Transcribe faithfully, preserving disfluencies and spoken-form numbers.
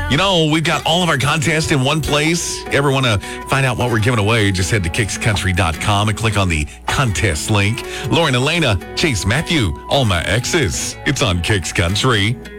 You know, we've got all of our contests in one place. Ever want to find out what we're giving away? Just head to kicks country dot com and click on the contest link. Lauren, Elena, Chase, Matthew, all my exes. It's on Kicks Country.